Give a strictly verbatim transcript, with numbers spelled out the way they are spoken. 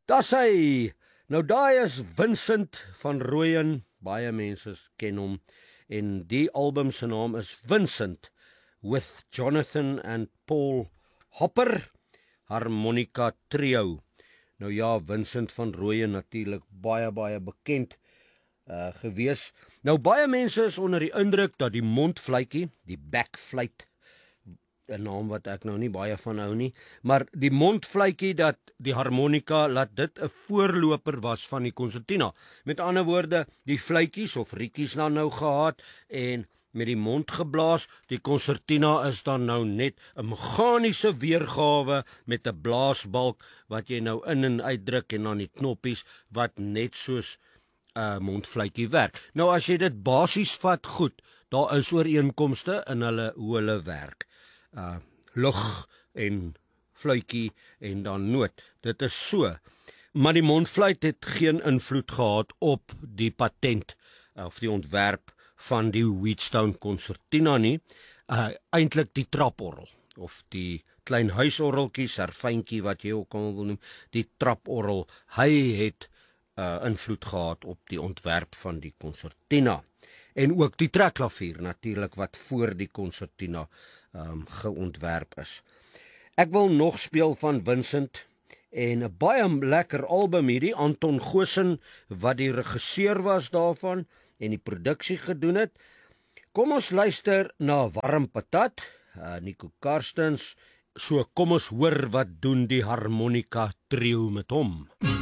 Dis hy. Nou daai is Vincent van Rooyen, baie mense ken hom, en die album se naam is Vincent with Jonathan and Paul Hopper Harmonica Trio. Nou ja, Vincent van Rooyen natuurlik baie baie bekend uh, gewees. Nou baie mense is onder die indruk dat die mondfluitjie, die backfluit, 'n naam wat ek nou nie baie van hou nie, maar die mondfluitjie, dat die harmonika, laat dit 'n voorloper was van die konsertina. Met ander woorde, die fluitjies of rietjies dan nou gehad en met die mond geblaas. Die konsertina is dan nou net 'n meganiese weergawe met 'n blaasbalk wat jy nou in en uitdruk en dan die knoppies wat net soos 'n uh, mondfluitjie werk. Nou as jy dit basies vat, goed, daar is ooreenkomste in hulle hoe hulle werk. Uh, lug en fluitjie en dan noot. Dit is so. Maar die mondfluit het geen invloed gehad op die patent of die ontwerp van die Wheatstone konsertina nie. Uh, eintlik die traporgel of die klein huisorgeltjie, serfyntjie wat jy ook al wil noem, die traporgel, hy het uh, invloed gehad op die ontwerp van die konsertina. En ook die trekklavier natuurlik wat voor die konsertina um, geontwerp is. Ek wil nog speel van Vincent en 'n baie lekker album hierdie, Anton Goosen wat die regisseur was daarvan en die produksie gedoen het. Kom ons luister na Warm Patat, uh, Nico Karstens. So kom ons hoor wat doen die harmonika trio met hom.